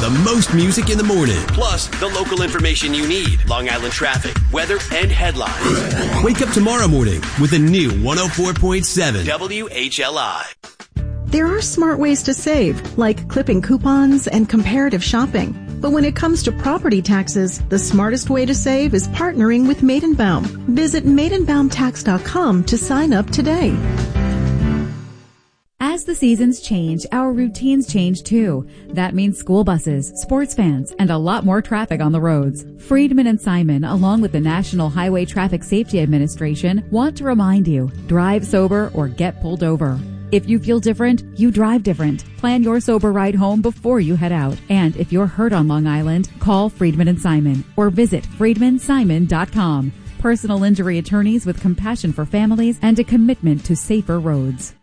The most music in the morning. Plus, the local information you need. Long Island traffic, weather, and headlines. Wake up tomorrow morning with a new 104.7 WHLI. There are smart ways to save, like clipping coupons and comparative shopping. But when it comes to property taxes, the smartest way to save is partnering with Maidenbaum. Visit maidenbaumtax.com to sign up today. As the seasons change, our routines change too. That means school buses, sports fans, and a lot more traffic on the roads. Friedman and Simon, along with the National Highway Traffic Safety Administration, want to remind you, drive sober or get pulled over. If you feel different, you drive different. Plan your sober ride home before you head out. And if you're hurt on Long Island, call Friedman and Simon or visit friedmansimon.com. Personal injury attorneys with compassion for families and a commitment to safer roads.